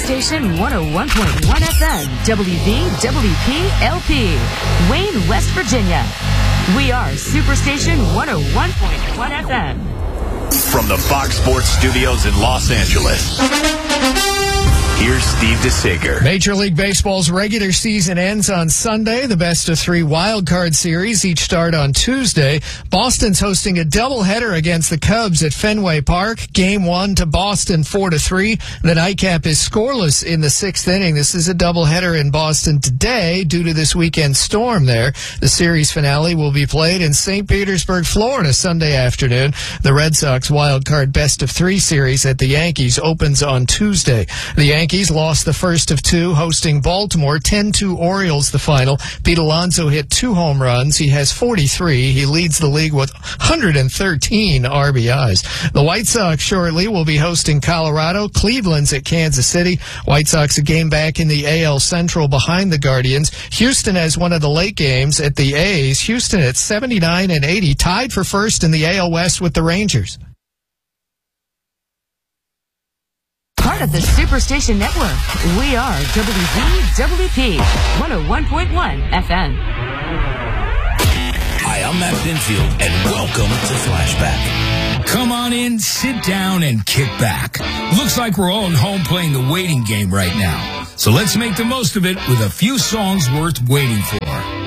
Superstation 101.1 FM, WVWP-LP, Wayne, West Virginia. We are Superstation 101.1 FM. From the Fox Sports Studios in Los Angeles, here's Steve DeSager. Major League Baseball's regular season ends on Sunday. The best-of-3 wildcard series each start on Tuesday. Boston's hosting a doubleheader against the Cubs at Fenway Park. Game 1 to Boston 4-3. The nightcap is scoreless in the 6th inning. This is a doubleheader in Boston today due to this weekend storm there. The series finale will be played in St. Petersburg, Florida, Sunday afternoon. The Red Sox wildcard best-of-3 series at the Yankees opens on Tuesday. The Yankees lost the first of 2 hosting Baltimore, 10-2 Orioles the final. Pete Alonso hit 2 home runs. He has 43. He leads the league with 113 RBIs. The White Sox shortly will be hosting Colorado. Cleveland's at Kansas City. White Sox a game back in the AL Central behind the Guardians. Houston has one of the late games at the A's. Houston at 79-80, tied for first in the AL West with the Rangers. Part of the Superstation Network. We are WVWP 101.1 FM. Hi, I'm Matt Pinfield, and welcome to Flashback. Come on in, sit down, and kick back. Looks like we're all at home playing the waiting game right now. So let's make the most of it with a few songs worth waiting for.